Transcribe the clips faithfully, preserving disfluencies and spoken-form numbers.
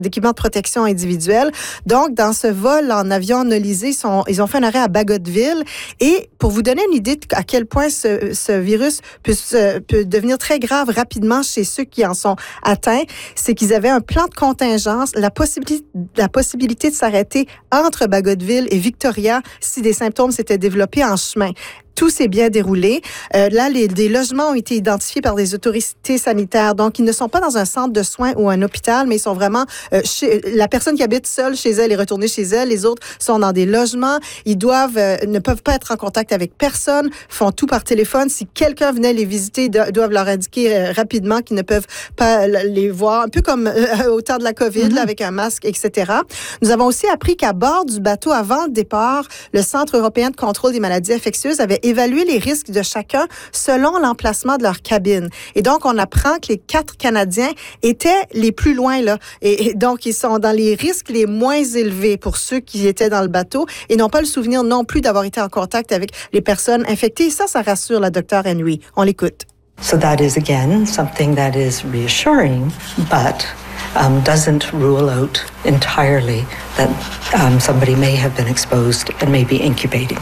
d'équipements de protection individuelle. Donc, dans ce vol en avion nolisé, ils, sont, ils ont fait un arrêt à Bagotville. Et pour vous donner une idée de à quel point ce, ce virus peut, se, peut devenir très grave rapidement chez ceux qui en sont atteints, c'est qu'ils avaient un plan de contingence, la possibilité, la possibilité de s'arrêter entre Bagotville et Victoria si des symptômes s'étaient développés en chemin. Tout s'est bien déroulé. Euh, là, les, des logements ont été identifiés par des autorités sanitaires. Donc, ils ne sont pas dans un centre de soins ou un hôpital, mais ils sont vraiment euh, chez... La personne qui habite seule chez elle est retournée chez elle. Les autres sont dans des logements. Ils doivent, euh, ne peuvent pas être en contact avec personne, font tout par téléphone. Si quelqu'un venait les visiter, do- doivent leur indiquer euh, rapidement qu'ils ne peuvent pas les voir. Un peu comme euh, au temps de la COVID, mm-hmm. là, avec un masque, et cetera. Nous avons aussi appris qu'à bord du bateau, avant le départ, le Centre européen de contrôle des maladies infectieuses avait évaluer les risques de chacun selon l'emplacement de leur cabine. Et donc, on apprend que les quatre Canadiens étaient les plus loin, là. Et, et donc, ils sont dans les risques les moins élevés pour ceux qui étaient dans le bateau et n'ont pas le souvenir non plus d'avoir été en contact avec les personnes infectées. Et ça, ça rassure la docteure Henry. On l'écoute. So that is, again, something that is reassuring, but um, doesn't rule out entirely that um, somebody may have been exposed and may be incubating.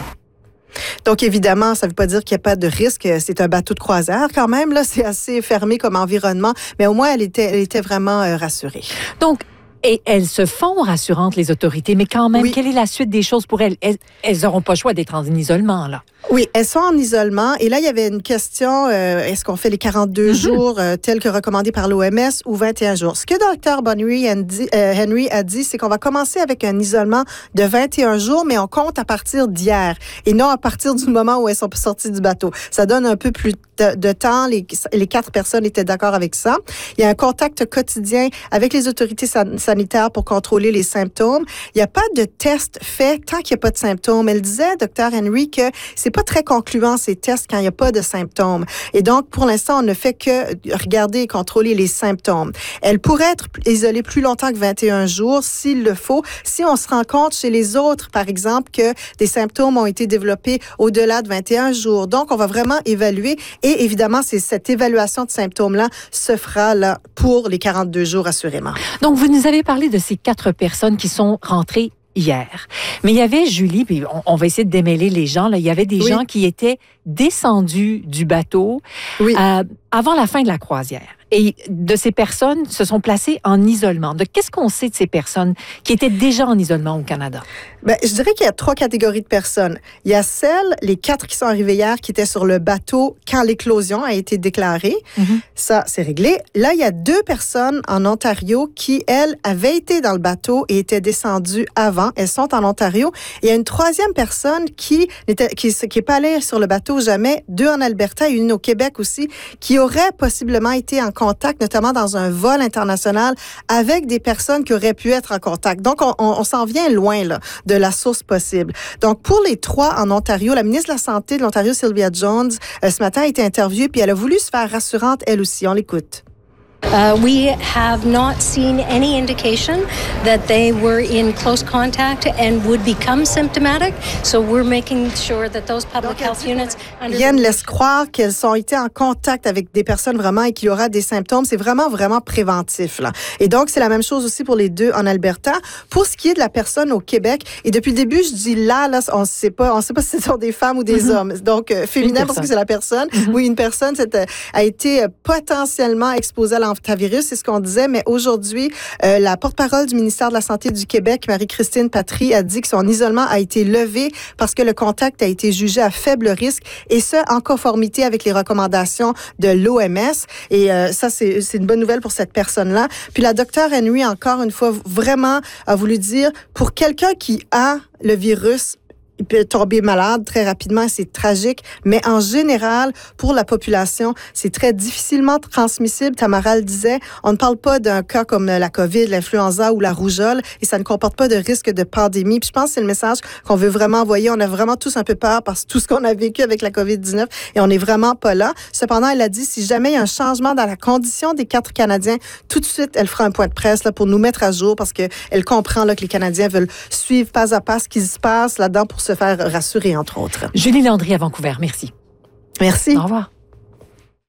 Donc, évidemment, ça ne veut pas dire qu'il n'y a pas de risque. C'est un bateau de croisière quand même. Là, c'est assez fermé comme environnement. Mais au moins, elle était, elle était vraiment euh, rassurée. Donc, et elles se font rassurantes, les autorités, mais quand même, oui. Quelle est la suite des choses pour elles? Elles n'auront pas le choix d'être en isolement, là. Oui, elles sont en isolement. Et là, il y avait une question, euh, est-ce qu'on fait les quarante-deux mm-hmm. jours euh, tels que recommandés par l'O M S ou vingt et un jours? Ce que Dr Bonnery euh, Henry a dit, c'est qu'on va commencer avec un isolement de vingt et un jours, mais on compte à partir d'hier et non à partir du moment où elles sont sorties du bateau. Ça donne un peu plus de, de temps. Les, les quatre personnes étaient d'accord avec ça. Il y a un contact quotidien avec les autorités san- sanitaires pour contrôler les symptômes. Il n'y a pas de test fait tant qu'il n'y a pas de symptômes. Elle disait, Dr Henry, que c'est pas très concluant ces tests quand il n'y a pas de symptômes. Et donc, pour l'instant, on ne fait que regarder et contrôler les symptômes. Elle pourrait être isolée plus longtemps que vingt et un jours, s'il le faut, si on se rend compte chez les autres, par exemple, que des symptômes ont été développés au-delà de vingt et un jours. Donc, on va vraiment évaluer et évidemment, c'est cette évaluation de symptômes-là se fera là pour les quarante-deux jours, assurément. Donc, vous nous avez parlé de ces quatre personnes qui sont rentrées hier. Mais il y avait, Julie, puis on, on va essayer de démêler les gens, là, il y avait des oui. gens qui étaient descendus du bateau oui. euh, avant la fin de la croisière. Et de ces personnes se sont placées en isolement. De qu'est-ce qu'on sait de ces personnes qui étaient déjà en isolement au Canada? Ben, je dirais qu'il y a trois catégories de personnes. Il y a celles, les quatre qui sont arrivées hier, qui étaient sur le bateau quand l'éclosion a été déclarée. Mm-hmm. Ça, c'est réglé. Là, il y a deux personnes en Ontario qui, elles, avaient été dans le bateau et étaient descendues avant. Elles sont en Ontario. Et il y a une troisième personne qui n'était, qui, qui est pas allée sur le bateau jamais, deux en Alberta et une au Québec aussi, qui aurait possiblement été en contact, notamment dans un vol international, avec des personnes qui auraient pu être en contact. Donc, on, on, on s'en vient loin là, de la source possible. Donc, pour les trois en Ontario, la ministre de la Santé de l'Ontario, Sylvia Jones, euh, ce matin a été interviewée, puis elle a voulu se faire rassurante, elle aussi. On l'écoute. Uh, we have not seen any indication that they were in close contact and would become symptomatic. So we're making sure that those public Donc, health units... Rien ne laisse croire qu'elles ont été en contact avec des personnes vraiment et qu'il y aura des symptômes. C'est vraiment, vraiment préventif, là. Et donc, c'est la même chose aussi pour les deux en Alberta. Pour ce qui est de la personne au Québec, et depuis le début, je dis là, là, on ne sait pas, on ne sait pas si ce sont des femmes ou des mm-hmm. hommes. Donc, euh, féminin parce que c'est la personne. Mm-hmm. Oui, une personne cette, a été potentiellement exposée à l'enfant virus, c'est ce qu'on disait, mais aujourd'hui, euh, la porte-parole du ministère de la Santé du Québec, Marie-Christine Patry, a dit que son isolement a été levé parce que le contact a été jugé à faible risque et ce, en conformité avec les recommandations de l'O M S. Et euh, ça, c'est, c'est une bonne nouvelle pour cette personne-là. Puis la docteure Henry, encore une fois, vraiment a voulu dire, pour quelqu'un qui a le virus, il peut tomber malade très rapidement, c'est tragique. Mais en général, pour la population, c'est très difficilement transmissible. Tamara le disait, on ne parle pas d'un cas comme la COVID, l'influenza ou la rougeole, et ça ne comporte pas de risque de pandémie. Puis je pense que c'est le message qu'on veut vraiment envoyer. On a vraiment tous un peu peur parce que tout ce qu'on a vécu avec la covid dix-neuf, et on n'est vraiment pas là. Cependant, elle a dit, si jamais il y a un changement dans la condition des quatre Canadiens, tout de suite, elle fera un point de presse là, pour nous mettre à jour parce qu'elle comprend là, que les Canadiens veulent suivre pas à pas ce qui se passe là-dedans pour se faire rassurer, entre autres. Julie Landry à Vancouver, merci. Merci. Au revoir.